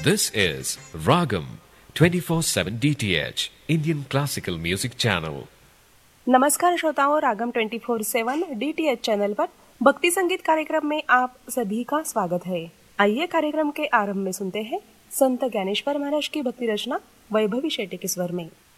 This is Ragam 24/7 DTH Indian Classical Music Channel. नमस्कार श्रोताओं, रागम 24/7 DTH channel पर भक्ति संगीत कार्यक्रम में आप सभी का स्वागत है। आइए कार्यक्रम के आरंभ में सुनते हैं संत ज्ञानेश्वर महाराज की भक्ति रचना वैभवी शेटे के स्वर में।